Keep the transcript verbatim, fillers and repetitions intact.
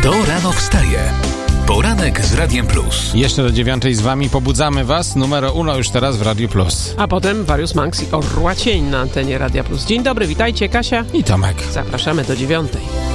Kto rano wstaje? Poranek z Radiem Plus. Jeszcze do dziewiątej z wami pobudzamy was. Numero uno już teraz w Radiu Plus. A potem Warius Manx i Orła Cień na antenie Radia Plus. Dzień dobry, witajcie, Kasia I Tomek. Zapraszamy do dziewiątej.